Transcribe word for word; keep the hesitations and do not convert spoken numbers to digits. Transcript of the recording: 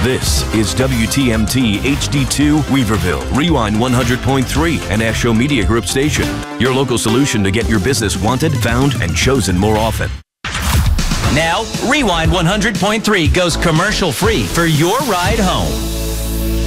This is W T M T H D two Weaverville, Rewind one hundred point three, an Asho Media Group station. Your local solution to get your business wanted, found, and chosen more often. Now, Rewind one hundred point three goes commercial free for your ride home.